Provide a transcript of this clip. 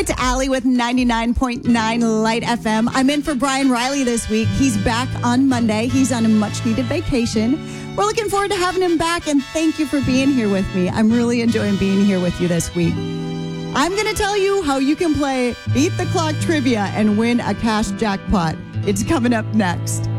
It's Allie with 99.9 Light FM. I'm in for Brian Riley this week. He's back on Monday. He's on a much-needed vacation. We're looking forward to having him back, and thank you for being here with me. I'm really enjoying being here with you this week. I'm going to tell you how you can play Beat the Clock Trivia and win a cash jackpot. It's coming up next.